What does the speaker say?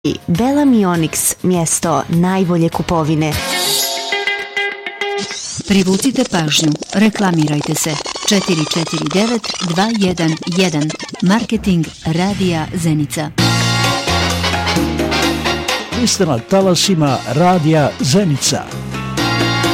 Bellamy Onyx, mjesto najbolje kupovine. Privucite pažnju, reklamirajte se. 449 211, marketing Radija Zenica. Vi ste na talasima Radija Zenica.